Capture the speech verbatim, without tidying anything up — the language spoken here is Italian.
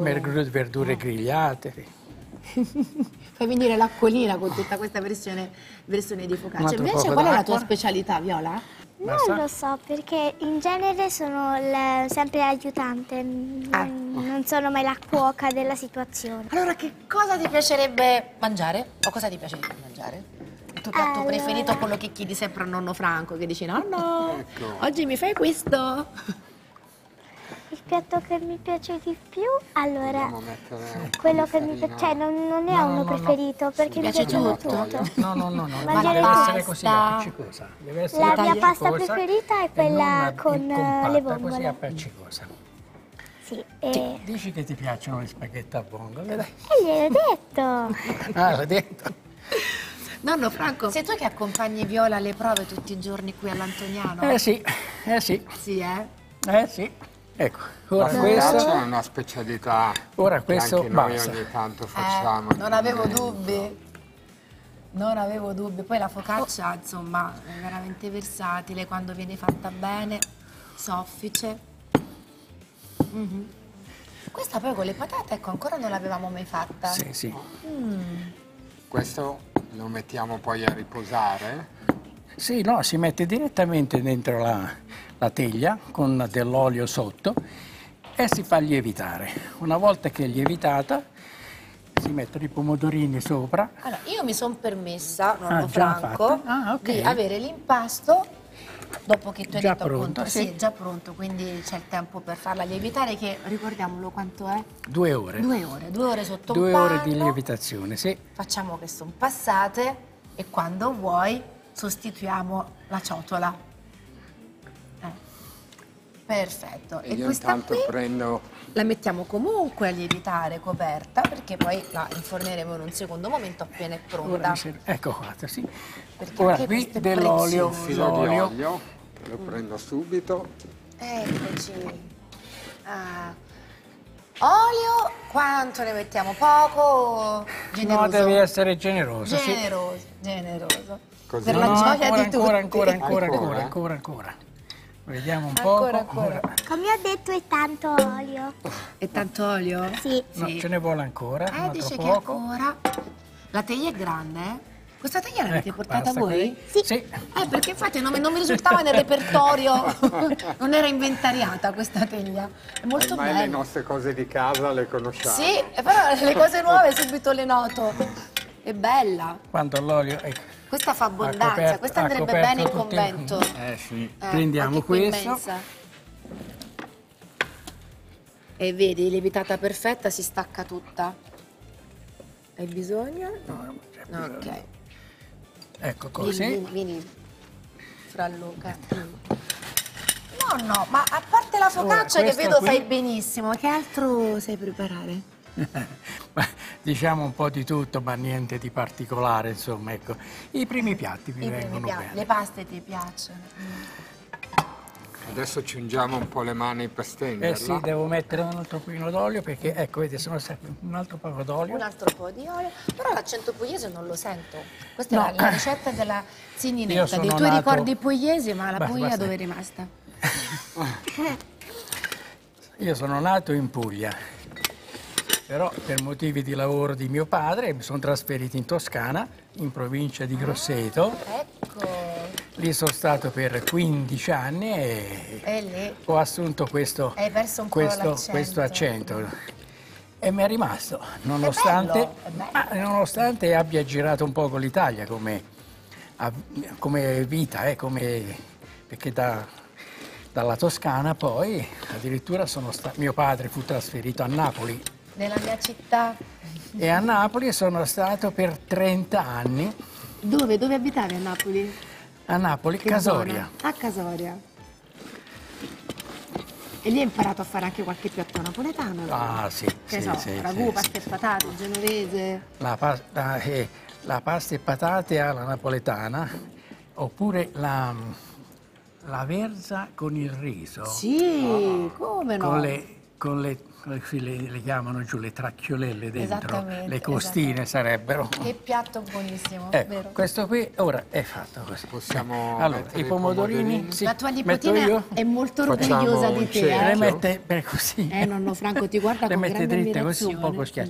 verdure grigliate. Fai venire l'acquolina con tutta questa versione, versione di focaccia. Invece qual è la tua specialità, Viola? Non lo so, perché in genere sono le- sempre l'aiutante, non, Ah. non sono mai la cuoca della situazione. Allora, che cosa ti piacerebbe mangiare? O cosa ti piacerebbe mangiare? Il tuo piatto Allora. preferito, quello che chiedi sempre a nonno Franco, che dici nonno, Ecco. oggi mi fai questo? Il piatto che mi piace di più, allora, Dobbiamo mettere quello di che mi piace, farina. cioè non, non è No, uno no, no, preferito, perché mi piace piacciono tutto. tutto. No, no, no, no, Mangiare deve essere pasta. così appiccicosa. Deve essere La mia pasta appiccicosa preferita è e quella non con, eh, compatta, le così vongole. appiccicosa. Sì, e, Dici che ti piacciono le spaghetti a vongole, dai. e gliel'ho detto. Ah, l'hai detto? Nonno Franco, sei tu che accompagni Viola alle prove tutti i giorni qui all'Antoniano? Eh sì, eh sì, Sì, eh? eh sì. Ecco, ora La questo... focaccia è una specialità Ora che questo anche noi basta. ogni tanto facciamo. Eh, non avevo dubbi. Non avevo dubbi. Poi la focaccia, insomma, è veramente versatile quando viene fatta bene, soffice. Mhm. Questa poi con le patate, ecco, ancora non l'avevamo mai fatta. Sì, sì. Questo lo mettiamo poi a riposare. Sì, no, si mette direttamente dentro la, la teglia con dell'olio sotto e si fa lievitare. Una volta che è lievitata si mettono i pomodorini sopra. Allora, io mi sono permessa, nonno Ah, già Franco, fatta? Ah, ok. di avere l'impasto dopo che tu hai Già detto pronto, appunto, sì. sì, già pronto, quindi c'è il tempo per farla lievitare che, ricordiamolo quanto è? Due ore. Due ore, due ore sotto Due un ore di panno. lievitazione, sì. Facciamo che sono passate e quando vuoi sostituiamo la ciotola. Eh. Perfetto. E io questa intanto qui prendo la mettiamo comunque a lievitare coperta perché poi la inforneremo in un secondo momento appena è Ora pronta. mi serve- ecco qua, sì. Perché Ora anche qui questo è dell'olio, un prezioso. filo di l'olio. olio, lo prendo subito. Eccoci. Ah. Olio, quanto ne mettiamo? Poco? Generoso? No, deve essere generoso, sì. Generoso, generoso. Così. Per No, la No, gioia ancora, di tutti. ancora, ancora, ancora, Ancora, ancora, eh? ancora, ancora. Vediamo un Ancora, poco. ancora. Ora. Come ho detto è tanto olio. E tanto olio? Sì. No, Sì. ce ne vuole ancora, un Eh, altro dice che poco. ancora. La teglia è grande, eh? Questa teglia l'avete Ecco, portata basta voi? così. Sì. Eh, perché infatti non mi, non mi risultava nel repertorio, non era inventariata questa teglia. È molto Ormai le bella. nostre cose di casa le conosciamo. Sì, e però le cose nuove subito le noto. È bella. Quando l'olio... Ecco. Questa fa abbondanza, coperto- questa ha andrebbe coperto bene in tutto il- convento. Eh sì. Eh, Prendiamo anche qui in questo. mensa. E vedi, lievitata perfetta, si stacca tutta. Hai bisogno? No, non c'è bisogno. Ok. Ecco Vieni, così. vieni, vieni, Fra Luca. Mm. No, no, ma a parte la focaccia che questo vedo qui- fai benissimo, che altro sai preparare? Ma diciamo un po' di tutto, ma niente di particolare, insomma, ecco. I primi piatti mi I primi vengono piatti, bene. le paste ti piacciono? Mm. Adesso ci ungiamo un po' le mani per stenderla. Eh sì, devo mettere un altro pochino d'olio perché, ecco, vedi, sono sempre un altro poco d'olio. Un altro po' di olio, però l'accento pugliese non lo sento. Questa No. è la, la ricetta della Io Zigninetta, sono dei tuoi nato- ricordi pugliesi, ma la Beh, Puglia basta. dove è rimasta? Io sono nato in Puglia, però per motivi di lavoro di mio padre mi sono trasferito in Toscana, in provincia di Grosseto. Ecco, Lì sono stato per quindici anni e è lì. ho assunto questo, Hai perso un po' questo, l'accento. questo accento. E mi è rimasto, nonostante, bello, è bello. ma nonostante abbia girato un po' con l'Italia come, a- come vita, eh, come, perché da, dalla Toscana poi addirittura sono sta- mio padre fu trasferito a Napoli Nella mia città. e a Napoli sono stato per trenta anni, Dove? Dove abitavi a Napoli? a Napoli, Che Casoria. zona? A Casoria. E lì hai imparato a fare anche qualche piatto napoletano? Ah sì, Che sì, so, sì, ragù, sì, pasta e patate, genovese. La, pas- la- eh, la pasta e patate alla napoletana, oppure la, la verza con il riso, Sì, come no? con, le, con le qui le, le chiamano giù le tracchiolelle dentro, Esattamente, le costine sarebbero. Che piatto buonissimo, Ecco, vero? questo qui ora è fatto così. Possiamo Allora, mettere i i pomodorini, pomodorini? sì, La tua metto nipotina io, è molto Facciamo orgogliosa un di te, cerchio. le eh? mette per così. Eh, nonno Franco ti guarda le con mette grande dritte così, un ammirazione. poco schiacciate.